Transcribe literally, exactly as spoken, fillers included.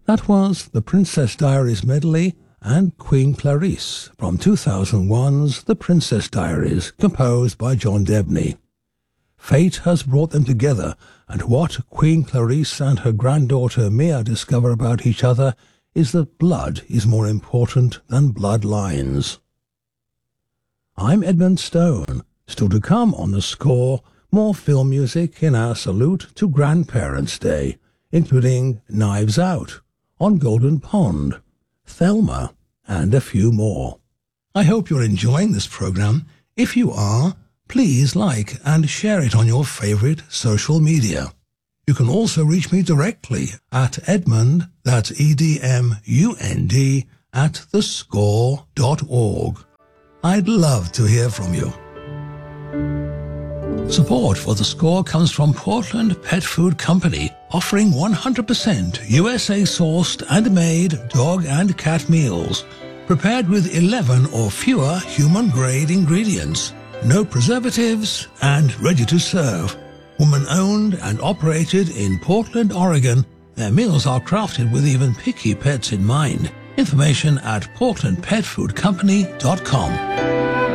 That was the Princess Diaries medley and Queen Clarice from two thousand one's The Princess Diaries, composed by John Debney. Fate has brought them together, and what Queen Clarice and her granddaughter Mia discover about each other is that blood is more important than bloodlines. I'm Edmund Stone. Still to come on The Score, more film music in our salute to Grandparents' Day, including Knives Out, On Golden Pond, Thelma, and a few more. I hope you're enjoying this program. If you are, please like and share it on your favorite social media. You can also reach me directly at Edmund, that's E D M U N D, at the score dot org. I'd love to hear from you. Support for The Score comes from Portland Pet Food Company, offering one hundred percent U S A-sourced and made dog and cat meals, prepared with eleven or fewer human-grade ingredients, no preservatives, and ready to serve. Woman-owned and operated in Portland, Oregon, their meals are crafted with even picky pets in mind. Information at portland pet food company dot com.